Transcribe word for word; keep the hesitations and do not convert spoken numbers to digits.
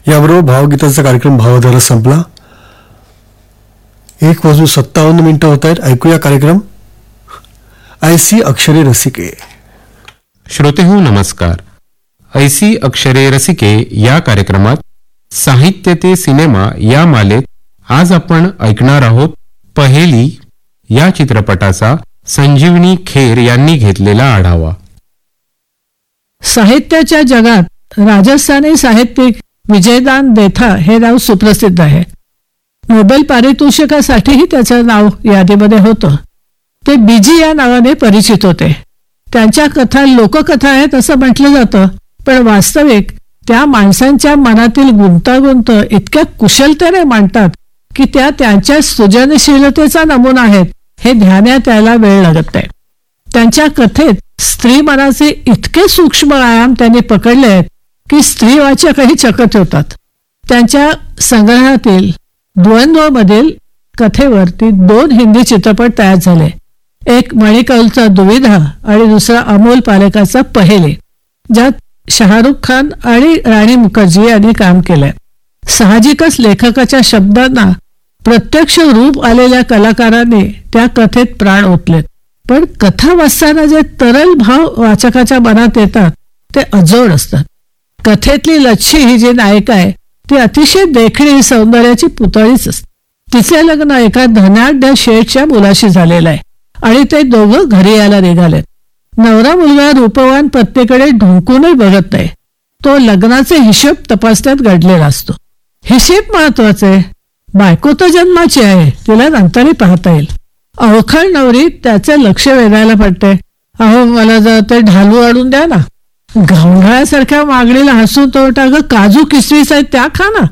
याबरोबर भावगीताचा कार्यक्रम भावधारा संपला. एक वाजून सत्तावन्न मिनिटं होत आहेत. ऐकूया कार्यक्रम ऐसी अक्षरे रसिके. श्रोते हो नमस्कार. ऐसी अक्षरे रसिके या कार्यक्रमात साहित्य ते सिनेमा या मालेत आज आपण ऐकणार आहोत पहेली या चित्रपटाचा संजीवनी खेर यांनी घेतलेला आढावा. साहित्याच्या जगात राजस्थानी साहित्यिक विजयदान देथा हे नाव सुप्रसिद्ध आहे. नोबेल पारितोषिकासाठीही त्याचं नाव यादीमध्ये होतं. ते बीजी या नावाने परिचित होते. त्यांच्या कथा लोककथा आहेत असं म्हटलं जातं, पण वास्तविक त्या माणसांच्या मनातील गुंतागुंत इतक्या कुशलतेने मांडतात की त्या त्यांच्या सृजनशीलतेचा नमुना आहेत हे ध्यानात यायला वेळ लागत नाही. त्यांच्या कथेत स्त्री मनाचे इतके सूक्ष्म आयाम त्यांनी पकडले आहेत की स्त्रीवाचकही चकित होतात. त्यांच्या संग्रहातील द्वंद्वमधील कथेवरती दोन हिंदी चित्रपट तयार झाले. एक मणिकौलचा दुविधा आणि दुसरा अमोल पालेकरचा पहेली, ज्यात शाहरुख खान आणि राणी मुखर्जी यांनी काम केलंय. साहजिकच लेखकाच्या शब्दांना प्रत्यक्ष रूप आलेल्या कलाकारांनी त्या कथेत प्राण ओतलेत. पण कथा वाचताना जे तरल भाव वाचकाच्या मनात येतात ते अजोड असतात. कथेतली लच्छी ही जी नायिका आहे ती अतिशय देखणी सौंदर्याची पुतळीच असते. तिचे लग्न एका धनाढ्य शेठच्या मुलाशी झालेलं आहे आणि ते दोघं घरी यायला निघालेत. नवरा मुलगा रूपवान पत्नीकडे ढुंकूनही बघत नाही. तो लग्नाचे हिशेब तपासण्यात घडलेला असतो. हिशेब महत्वाचे, बायको तर जन्माची आहे, तिला नंतरही पाहता येईल. अवखळ नवरी त्याचे लक्ष वेधायला पडते. अहो मला जर ते ढालू आणून द्या ना. गावंढळासारख्या मागणीला हसून तो टाक काजू किसवीस आहेत त्या खा ना.